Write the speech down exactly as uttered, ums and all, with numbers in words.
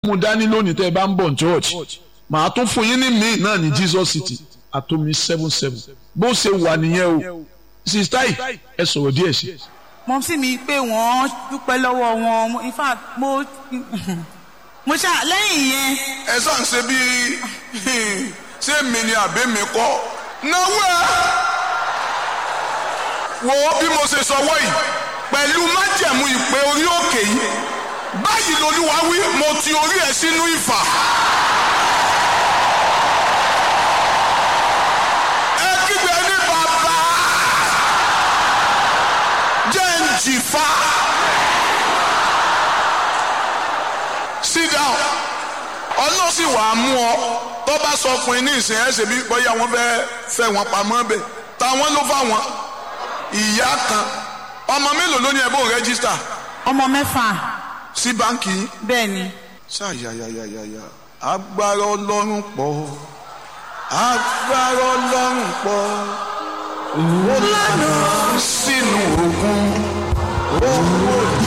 mo dání lónìí tẹ́ ẹ bá ń bọ̀ church màá tún fún yín ní míì náà ní Jesus City àtomi seven seven bó ṣe wà nìyẹn o sista yìí ẹ sọ̀rọ̀ díẹ̀ sí. mọ́mísí mi pé wọ́n dúpẹ́ lọ́wọ́ wọn in fact mo mo ṣá lẹ́yìn yẹn. ẹ sàn ṣe bí ṣé mi ni àbí mi kọ́ náwó ẹ wo bí mo ṣe sọwọ́ yìí pẹ̀lú májẹ̀mú ìpè orí òkè yìí báyìí lolúwa wí mo ti orí ẹ sínú ìfà. ẹ kígbe ní bàbá jẹ́ ń jìfà. sit down ọlọ́ sì wà á mú ọ tó bá sọ fún yín ní ìsìn ẹ̀ ṣe bí bóyá wọ́n fẹ́ fẹ́ wọn pamọ́ bẹ́ẹ̀ táwọn ló fà wọ́n ìyá kan ọmọ mélòó ló ní ẹ bó rẹ́gísítà. ọmọ mẹ́fà. sí báńkì. bẹ́ẹ̀ ni. ṣáàyàyàyàyà agbára ọlọ́run pọ̀ agbára ọlọ́run pọ̀ ó lànà sínú òkun ó wò